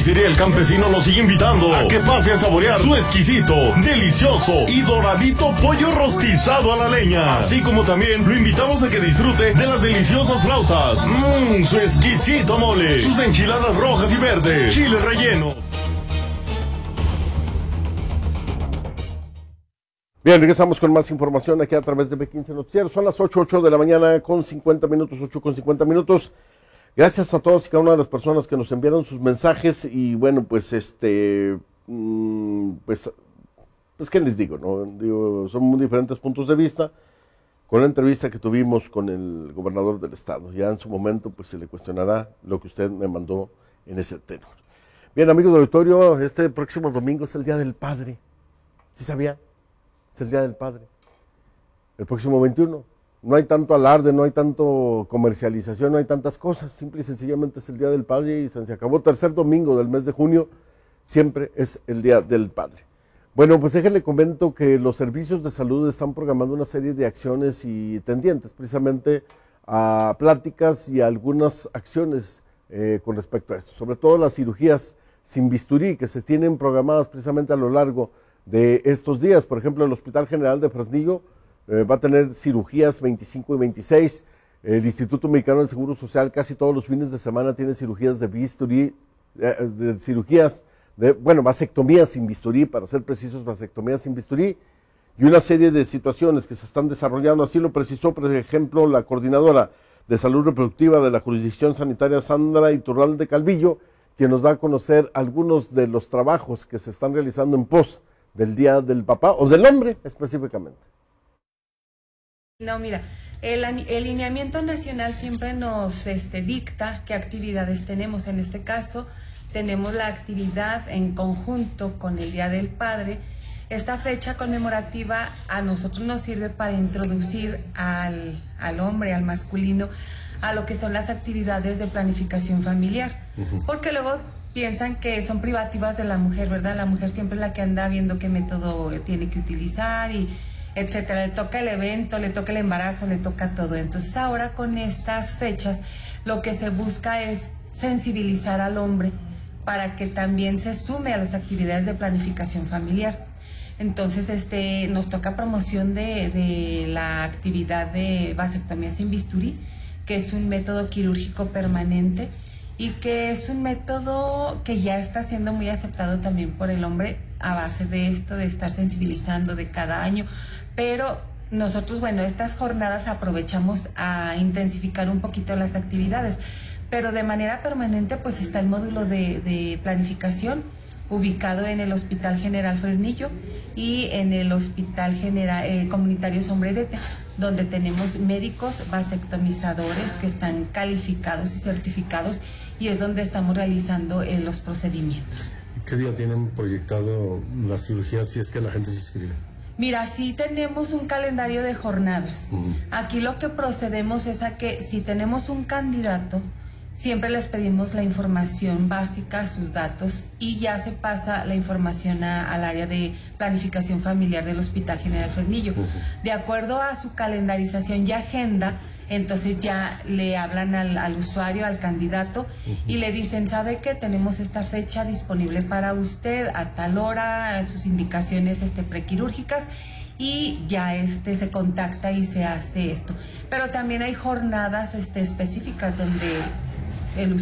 Pizzería El Campesino nos sigue invitando a que pase a saborear su exquisito, delicioso y doradito pollo rostizado a la leña. Así como también lo invitamos a que disfrute de las deliciosas flautas, su exquisito mole, sus enchiladas rojas y verdes, chile relleno. Bien, regresamos con más información aquí a través de B15 Noticiero. Son las 8 de la mañana con 50 minutos, 8:50. Gracias a todos y cada una de las personas que nos enviaron sus mensajes y bueno, pues pues qué les digo, ¿no? Digo, son muy diferentes puntos de vista. Con la entrevista que tuvimos con el gobernador del estado, ya en su momento pues se le cuestionará lo que usted me mandó en ese tenor. Bien, amigos del auditorio, este próximo domingo es el Día del Padre. ¿Sí sabía? Es el Día del Padre. El próximo 21. No hay tanto alarde, no hay tanto comercialización, no hay tantas cosas. Simple y sencillamente es el Día del Padre y se acabó. Tercer domingo del mes de junio, siempre es el Día del Padre. Bueno, pues déjenle comento que los servicios de salud están programando una serie de acciones y tendientes precisamente a pláticas y a algunas acciones con respecto a esto. Sobre todo las cirugías sin bisturí que se tienen programadas precisamente a lo largo de estos días. Por ejemplo, el Hospital General de Fresnillo va a tener cirugías 25 y 26. El Instituto Mexicano del Seguro Social casi todos los fines de semana tiene cirugías de bisturí, vasectomías sin bisturí, para ser precisos, vasectomías sin bisturí, y una serie de situaciones que se están desarrollando. Así lo precisó, por ejemplo, la coordinadora de salud reproductiva de la jurisdicción sanitaria, Sandra Iturralde Calvillo, quien nos da a conocer algunos de los trabajos que se están realizando en pos del Día del Papá, o del hombre específicamente. No, mira, el lineamiento nacional siempre nos dicta qué actividades tenemos. En este caso, tenemos la actividad en conjunto con el Día del Padre. Esta fecha conmemorativa a nosotros nos sirve para introducir al hombre, al masculino, a lo que son las actividades de planificación familiar. Porque luego piensan que son privativas de la mujer, ¿verdad? La mujer siempre es la que anda viendo qué método tiene que utilizar y etcétera. Le toca el evento, le toca el embarazo, le toca todo. Entonces ahora con estas fechas lo que se busca es sensibilizar al hombre para que también se sume a las actividades de planificación familiar. Entonces nos toca promoción de la actividad de vasectomía sin bisturí, que es un método quirúrgico permanente y que es un método que ya está siendo muy aceptado también por el hombre a base de esto, de estar sensibilizando de cada año. Pero nosotros, bueno, estas jornadas aprovechamos a intensificar un poquito las actividades, pero de manera permanente pues está el módulo de planificación ubicado en el Hospital General Fresnillo y en el Hospital Comunitario Sombrerete, donde tenemos médicos vasectomizadores que están calificados y certificados, y es donde estamos realizando los procedimientos. ¿Qué día tienen proyectado las cirugías si es que la gente se inscribe? Mira, sí tenemos un calendario de jornadas. Aquí lo que procedemos es a que si tenemos un candidato, siempre les pedimos la información básica, sus datos, y ya se pasa la información al área de planificación familiar del Hospital General Fresnillo. De acuerdo a su calendarización y agenda, entonces ya le hablan al usuario, al candidato, y le dicen, ¿sabe qué? Tenemos esta fecha disponible para usted a tal hora, sus indicaciones prequirúrgicas, y ya se contacta y se hace esto. Pero también hay jornadas específicas donde el